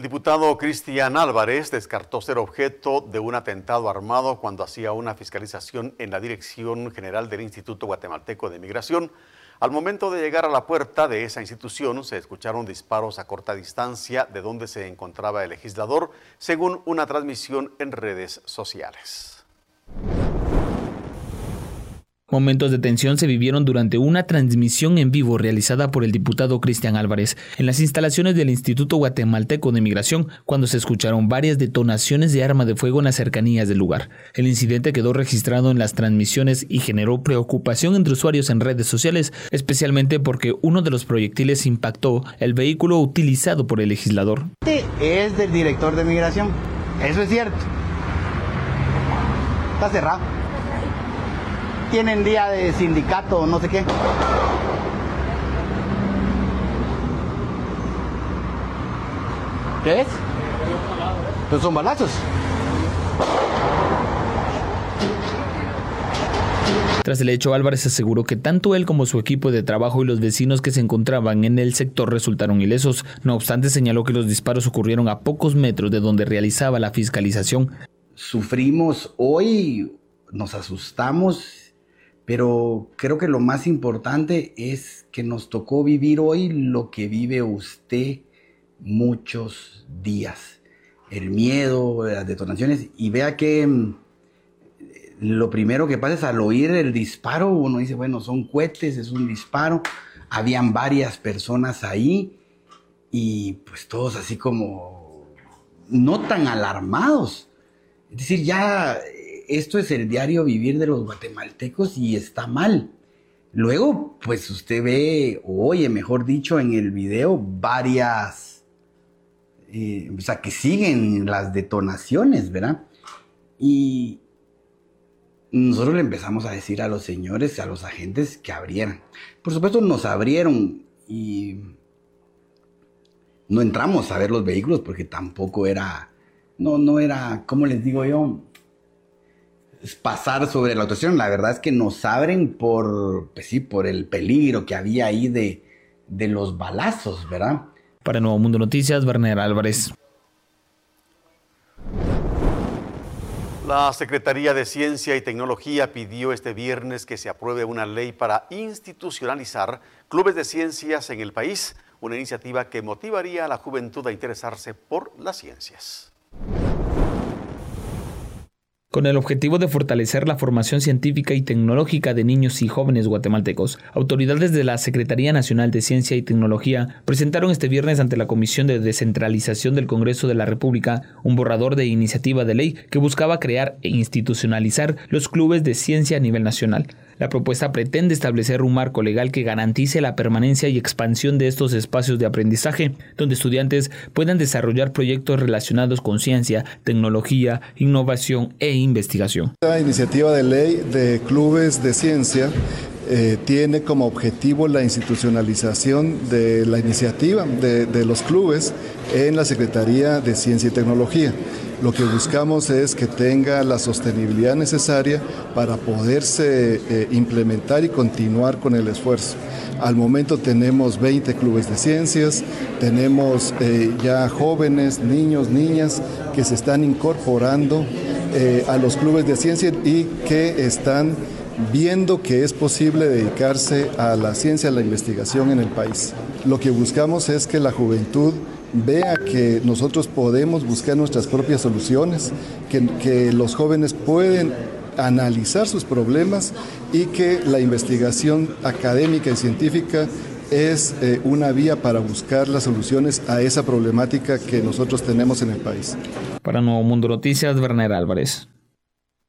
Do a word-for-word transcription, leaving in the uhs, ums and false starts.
diputado Cristian Álvarez descartó ser objeto de un atentado armado cuando hacía una fiscalización en la Dirección General del Instituto Guatemalteco de Migración. Al momento de llegar a la puerta de esa institución, se escucharon disparos a corta distancia de donde se encontraba el legislador, según una transmisión en redes sociales. Momentos de tensión se vivieron durante una transmisión en vivo realizada por el diputado Cristian Álvarez en las instalaciones del Instituto Guatemalteco de Migración, cuando se escucharon varias detonaciones de arma de fuego en las cercanías del lugar. El incidente quedó registrado en las transmisiones y generó preocupación entre usuarios en redes sociales, especialmente porque uno de los proyectiles impactó el vehículo utilizado por el legislador. Es del director de Migración, eso es cierto. Está cerrado. Tienen día de sindicato o no sé qué. ¿Qué es? Pues son balazos. Tras el hecho, Álvarez aseguró que tanto él como su equipo de trabajo y los vecinos que se encontraban en el sector resultaron ilesos. No obstante, señaló que los disparos ocurrieron a pocos metros de donde realizaba la fiscalización. Sufrimos hoy, nos asustamos. Pero creo que lo más importante es que nos tocó vivir hoy lo que vive usted muchos días. El miedo, las detonaciones. Y vea que lo primero que pasa es al oír el disparo, uno dice, bueno, son cohetes, es un disparo. Habían varias personas ahí y pues todos así como no tan alarmados. Es decir, ya... esto es el diario vivir de los guatemaltecos y está mal. Luego, pues usted ve, o oye, mejor dicho, en el video, varias, eh, o sea, que siguen las detonaciones, ¿verdad? Y nosotros le empezamos a decir a los señores, a los agentes que abrieran. Por supuesto, nos abrieron y no entramos a ver los vehículos porque tampoco era, no, no era, ¿cómo les digo yo? Pasar sobre la actuación. La verdad es que nos abren por, pues sí, por el peligro que había ahí de, de los balazos, ¿verdad? Para Nuevo Mundo Noticias, Werner Álvarez. La Secretaría de Ciencia y Tecnología pidió este viernes que se apruebe una ley para institucionalizar clubes de ciencias en el país, una iniciativa que motivaría a la juventud a interesarse por las ciencias. Con el objetivo de fortalecer la formación científica y tecnológica de niños y jóvenes guatemaltecos, autoridades de la Secretaría Nacional de Ciencia y Tecnología presentaron este viernes ante la Comisión de Descentralización del Congreso de la República un borrador de iniciativa de ley que buscaba crear e institucionalizar los clubes de ciencia a nivel nacional. La propuesta pretende establecer un marco legal que garantice la permanencia y expansión de estos espacios de aprendizaje, donde estudiantes puedan desarrollar proyectos relacionados con ciencia, tecnología, innovación e investigación. La iniciativa de ley de clubes de ciencia eh, tiene como objetivo la institucionalización de la iniciativa de, de los clubes en la Secretaría de Ciencia y Tecnología. Lo que buscamos es que tenga la sostenibilidad necesaria para poderse eh, implementar y continuar con el esfuerzo. Al momento tenemos veinte clubes de ciencias, tenemos eh, ya jóvenes, niños, niñas que se están incorporando eh, a los clubes de ciencia y que están viendo que es posible dedicarse a la ciencia, a la investigación en el país. Lo que buscamos es que la juventud vea que nosotros podemos buscar nuestras propias soluciones, que, que los jóvenes pueden analizar sus problemas y que la investigación académica y científica es eh, una vía para buscar las soluciones a esa problemática que nosotros tenemos en el país. Para Nuevo Mundo Noticias, Werner Álvarez.